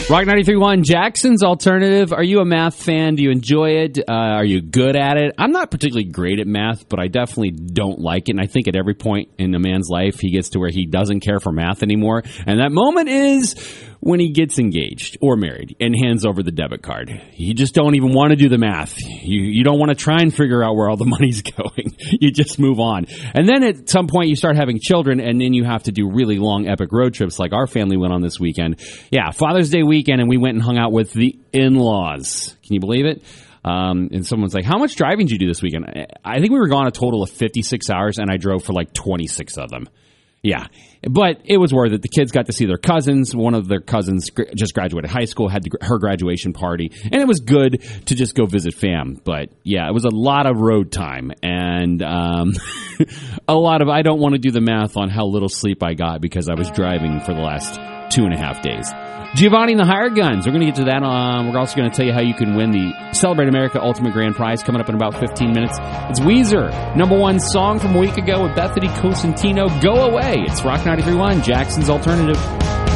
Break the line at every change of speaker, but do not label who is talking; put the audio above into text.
Rock 93.1, Jackson's Alternative. Are you a math fan? Do you enjoy it? Are you good at it? I'm not particularly great at math, but I definitely don't like it. And I think at every point in a man's life, he gets to where he doesn't care for math anymore. And that moment is when he gets engaged or married and hands over the debit card. You just don't even want to do the math. You don't want to try and figure out where all the money's going. You just move on. And then at some point you start having children, and then you have to do really long epic road trips like our family went on this weekend. Yeah, Father's Day weekend, and we went and hung out with the in-laws. Can you believe it? And someone's like, how much driving did you do this weekend? I think we were gone a total of 56 hours, and I drove for like 26 of them. Yeah, but it was worth it. The kids got to see their cousins. One of their cousins just graduated high school, had her graduation party, and it was good to just go visit fam. But yeah, it was a lot of road time, and a lot of, I don't want to do the math on how little sleep I got because I was driving for the last 2.5 days. Giovanni and the Hired Guns. We're going to get to that. We're also going to tell you how you can win the Celebrate America Ultimate Grand Prize coming up in about 15 minutes. It's Weezer. #1 song from a week ago with Bethany Cosentino, Go Away. It's Rock 93.1, Jackson's Alternative.